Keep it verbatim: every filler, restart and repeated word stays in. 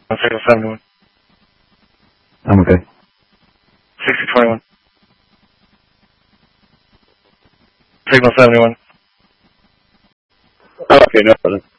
Signal seventy-one. I'm okay. sixty twenty-one. Signal seventy-one. Okay, no problem.